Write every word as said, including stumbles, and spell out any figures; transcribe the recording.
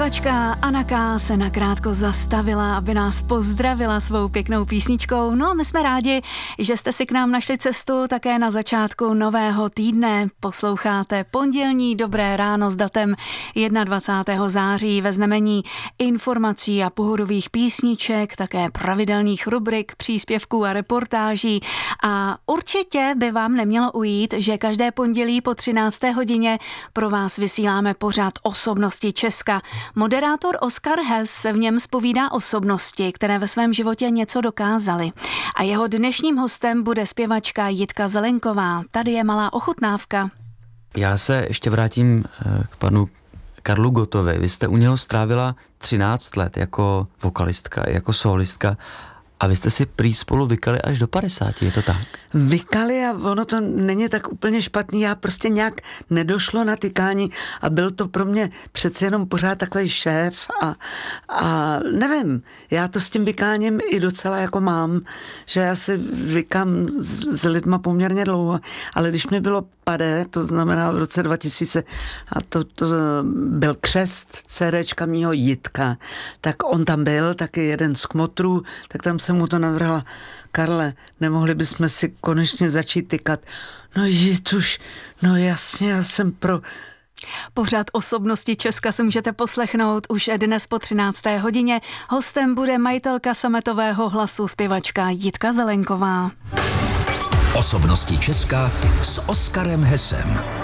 Zpěvačka Anna K. se nakrátko zastavila, aby nás pozdravila svou pěknou písničkou. No a my jsme rádi, že jste si k nám našli cestu také na začátku nového týdne. Posloucháte pondělní Dobré ráno s datem dvacátého prvního září ve znamení informací a pohodových písniček, také pravidelných rubrik, příspěvků a reportáží. A určitě by vám nemělo ujít, že každé pondělí po třinácté hodině pro vás vysíláme pořád Osobnosti Česka. Moderátor Oskar Hess se v něm zpovídá osobnosti, které ve svém životě něco dokázaly. A jeho dnešním hostem bude zpěvačka Jitka Zelenková. Tady je malá ochutnávka. Já se ještě vrátím k panu Karlu Gottovi. Vy jste u něho strávila třináct let jako vokalistka, jako solistka. A vy jste si prý spolu vykali až do padesáti, je to tak? Vykali a ono to není tak úplně špatný, já prostě nějak nedošlo na tykání a byl to pro mě přece jenom pořád takový šéf a, a nevím, já to s tím vykáním i docela jako mám, že já si vykám s, s lidma poměrně dlouho, ale když mi bylo padé, to znamená v roce dva tisíce a to, to byl křest CDčka mýho Jitka, tak on tam byl, taky jeden z kmotrů, tak tam jsem mu to navrhla. Karle, nemohli bychom si konečně začít tykat? No Jituš, no jasně, já jsem pro... Pořád Osobnosti Česka si můžete poslechnout už dnes po třinácté hodině. Hostem bude majitelka sametového hlasu, zpěvačka Jitka Zelenková. Osobnosti Česka s Oskarem Hessem.